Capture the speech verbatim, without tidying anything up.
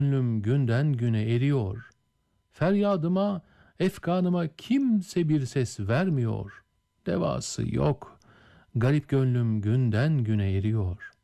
Gönlüm günden güne eriyor. Feryadıma, efkanıma kimse bir ses vermiyor. Devası yok. Garip gönlüm günden güne eriyor.